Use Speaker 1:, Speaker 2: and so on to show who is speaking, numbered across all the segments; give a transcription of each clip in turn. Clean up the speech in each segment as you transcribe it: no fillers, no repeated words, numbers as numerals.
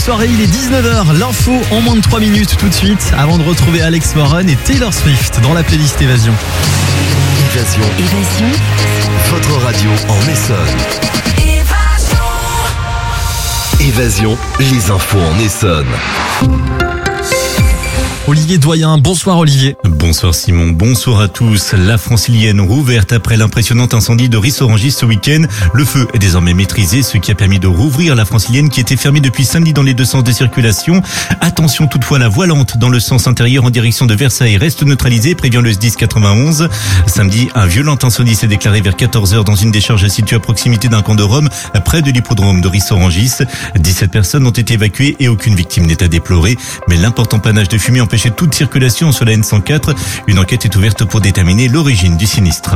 Speaker 1: soirée, il est 19h, l'info en moins de 3 minutes tout de suite, avant de retrouver Alex Warren et Taylor Swift dans la playlist Évasion.
Speaker 2: Évasion. Votre radio en Essonne. Évasion, les infos en Essonne.
Speaker 1: Olivier Doyen, bonsoir Olivier.
Speaker 3: Bonsoir Simon, bonsoir à tous. La Francilienne rouverte après l'impressionnant incendie de Ris-Orangis ce week-end. Le feu est désormais maîtrisé, ce qui a permis de rouvrir la Francilienne qui était fermée depuis samedi dans les deux sens de circulation. Attention toutefois, la voie lente dans le sens intérieur en direction de Versailles reste neutralisée, prévient le SDIS 91. Samedi, un violent incendie s'est déclaré vers 14h dans une décharge située à proximité d'un camp de Rome, près de l'hippodrome de Ris-Orangis. 17 personnes ont été évacuées et aucune victime n'est à déplorer. Mais l'important panache de fumée empêchait toute circulation sur la N104. Une enquête est ouverte pour déterminer l'origine du sinistre.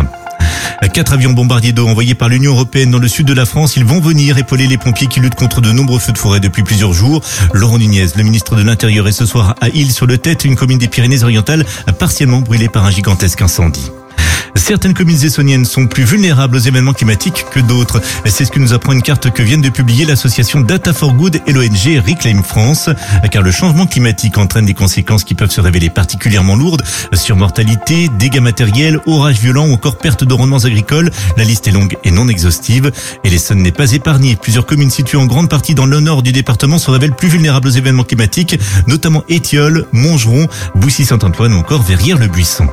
Speaker 3: 4 avions bombardiers d'eau envoyés par l'Union européenne dans le sud de la France. Ils vont venir épauler les pompiers qui luttent contre de nombreux feux de forêt depuis plusieurs jours. Laurent Nunez, le ministre de l'Intérieur, est ce soir à Ille-sur-le-Tête, une commune des Pyrénées-Orientales partiellement brûlée par un gigantesque incendie. Certaines communes essonniennes sont plus vulnérables aux événements climatiques que d'autres. C'est ce que nous apprend une carte que viennent de publier l'association Data for Good et l'ONG Reclaim France. Car le changement climatique entraîne des conséquences qui peuvent se révéler particulièrement lourdes. Surmortalité, dégâts matériels, orages violents ou encore perte de rendements agricoles. La liste est longue et non exhaustive. Et l'Essonne n'est pas épargnée. Plusieurs communes situées en grande partie dans le nord du département se révèlent plus vulnérables aux événements climatiques, notamment Étiolles, Montgeron, Boussy-Saint-Antoine ou encore Verrières-le-Buisson.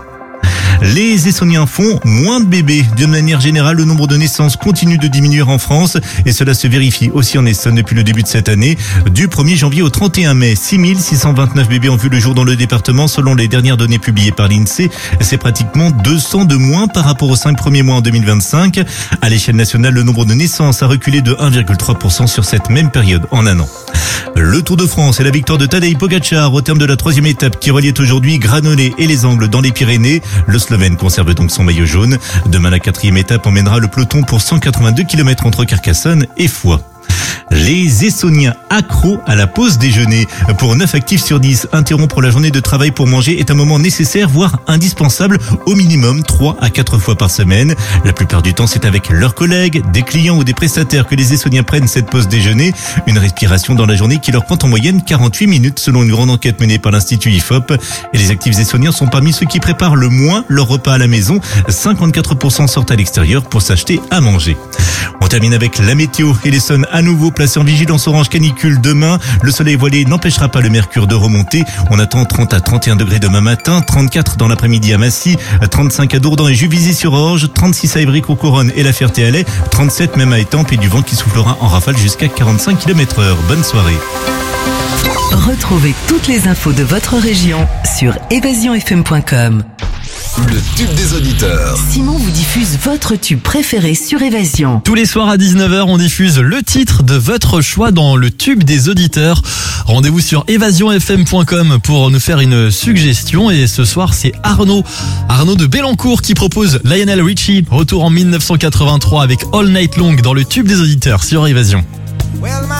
Speaker 3: Les Essonniens font moins de bébés. De manière générale, le nombre de naissances continue de diminuer en France et cela se vérifie aussi en Essonne depuis le début de cette année. Du 1er janvier au 31 mai, 6629 bébés ont vu le jour dans le département selon les dernières données publiées par l'INSEE. C'est pratiquement 200 de moins par rapport aux 5 premiers mois en 2025. À l'échelle nationale, le nombre de naissances a reculé de 1,3% sur cette même période en un an. Le Tour de France et la victoire de Tadej Pogačar au terme de la 3e étape qui reliait aujourd'hui Granollers et les Angles dans les Pyrénées. Le Slovène conserve donc son maillot jaune. Demain, la 4e étape emmènera le peloton pour 182 km entre Carcassonne et Foix. Les Essonniens accros à la pause déjeuner. Pour 9 actifs sur 10, interrompre la journée de travail pour manger est un moment nécessaire, voire indispensable, au minimum 3 à 4 fois par semaine. La plupart du temps, c'est avec leurs collègues, des clients ou des prestataires que les Essonniens prennent cette pause déjeuner. Une respiration dans la journée qui leur prend en moyenne 48 minutes selon une grande enquête menée par l'Institut IFOP. Et les actifs Essonniens sont parmi ceux qui préparent le moins leur repas à la maison. 54% sortent à l'extérieur pour s'acheter à manger. On termine avec la météo et l'Essonne à nouveau placé en vigilance orange canicule demain. Le soleil voilé n'empêchera pas le mercure de remonter. On attend 30 à 31 degrés demain matin, 34 dans l'après-midi à Massy, 35 à Dourdan et Juvisy-sur-Orge, 36 à Évry-Courcouronnes et la Ferté-Alais, 37 même à Étampes et du vent qui soufflera en rafale jusqu'à 45 km/h. Bonne soirée.
Speaker 4: Retrouvez toutes les infos de votre région sur évasionfm.com.
Speaker 2: Le tube des auditeurs.
Speaker 4: Simon vous diffuse votre tube préféré sur Évasion.
Speaker 1: Tous les soirs à 19h, on diffuse le titre de votre choix dans le tube des auditeurs. Rendez-vous sur évasionfm.com pour nous faire une suggestion. Et ce soir, c'est Arnaud de Bellancourt qui propose Lionel Richie. Retour en 1983 avec All Night Long dans le tube des auditeurs sur Évasion.